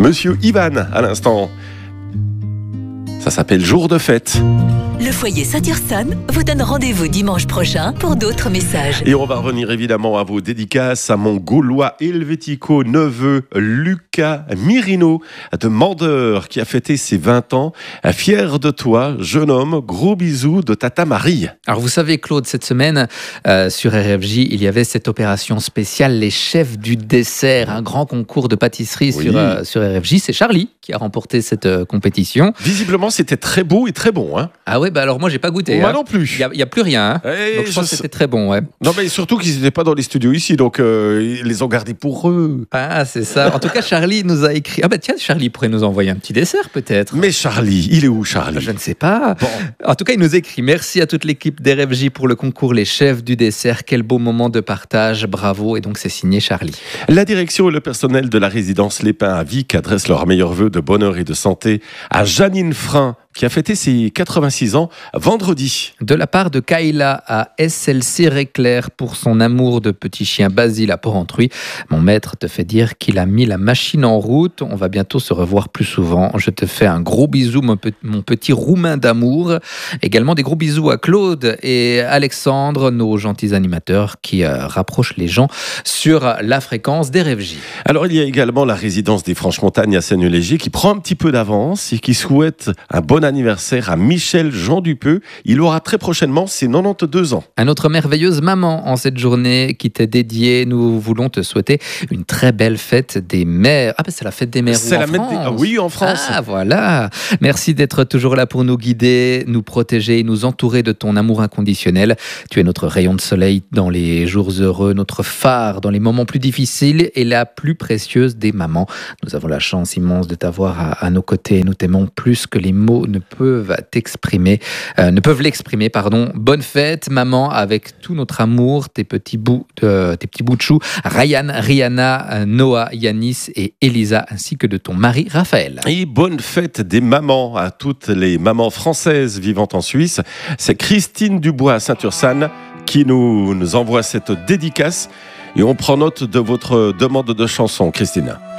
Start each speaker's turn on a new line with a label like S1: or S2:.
S1: Monsieur Ivan à l'instant. Ça s'appelle Jour de fête.
S2: Le foyer Saint-Ursanne vous donne rendez-vous dimanche prochain pour d'autres messages.
S1: Et on va revenir évidemment à vos dédicaces à mon Gaulois helvético neveu Lucas Mirino de Mandeur qui a fêté ses 20 ans. Fier de toi, jeune homme, gros bisous de Tata Marie.
S3: Alors vous savez Claude, cette semaine sur RFJ, il y avait cette opération spéciale Les Chefs du Dessert, un grand concours de pâtisserie
S1: Oui.
S3: sur RFJ. C'est Charlie qui a remporté cette compétition.
S1: Visiblement, c'était très beau et très bon. Hein.
S3: Ah ouais, bah alors moi j'ai pas goûté.
S1: Moi
S3: hein.
S1: non plus.
S3: Il y a plus rien. Hein.
S1: Eh,
S3: Donc je pense que c'était très bon. Ouais.
S1: Non, mais surtout qu'ils n'étaient pas dans les studios ici, donc ils les ont gardés pour eux.
S3: Ah c'est ça. En tout cas Charlie nous a écrit. Ah bah tiens, Charlie pourrait nous envoyer un petit dessert peut-être.
S1: Mais Charlie, il est où Charlie?
S3: Je ne sais pas.
S1: Bon.
S3: En tout cas, il nous écrit: merci à toute l'équipe d'RFJ pour le concours Les Chefs du Dessert. Quel beau moment de partage, bravo. Et donc, c'est signé Charlie.
S1: La direction et le personnel de la résidence Les Pins à Vic adressent leurs meilleurs vœux de bonheur et de santé à Janine Frein, qui a fêté ses 86 ans vendredi.
S3: De la part de Kayla à SLC Réclair pour son amour de petit chien Basile à Porrentruy. Mon maître te fait dire qu'il a mis la machine en route. On va bientôt se revoir plus souvent. Je te fais un gros bisou, mon petit roumain d'amour. Également des gros bisous à Claude et Alexandre, nos gentils animateurs qui rapprochent les gens sur la fréquence d'RFJ.
S1: Alors il y a également la résidence des Franches-Montagnes à Seigneur-Léger qui prend un petit peu d'avance et qui souhaite un bon anniversaire à Michel Jean Dupeux. Il aura très prochainement ses 92 ans.
S3: À notre merveilleuse maman en cette journée qui t'est dédiée, nous voulons te souhaiter une très belle fête des mères. Ah ben c'est la fête des mères
S1: C'est
S3: en
S1: la
S3: France.
S1: Ah oui, en France.
S3: Ah voilà. Merci d'être toujours là pour nous guider, nous protéger et nous entourer de ton amour inconditionnel. Tu es notre rayon de soleil dans les jours heureux, notre phare dans les moments plus difficiles et la plus précieuse des mamans. Nous avons la chance immense de t'avoir à nos côtés. Nous t'aimons plus que les mots ne peuvent l'exprimer. Bonne fête, maman, avec tout notre amour, tes petits bouts de chou, Ryan, Rihanna, Noah, Yanis et Elisa, ainsi que de ton mari Raphaël.
S1: Et bonne fête des mamans à toutes les mamans françaises vivant en Suisse. C'est Christine Dubois à Saint-Ursanne qui nous envoie cette dédicace. Et on prend note de votre demande de chanson, Christine.